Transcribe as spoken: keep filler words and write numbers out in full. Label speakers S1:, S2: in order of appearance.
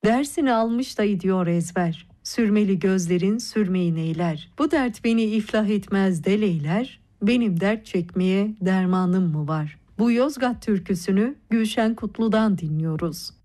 S1: Dersini almış da gidiyor ezber. Sürmeli gözlerin sürmeyi neyler. Bu dert beni iflah etmez deleyler. Benim dert çekmeye dermanım mı var? Bu Yozgat türküsünü Gülşen Kutlu'dan dinliyoruz.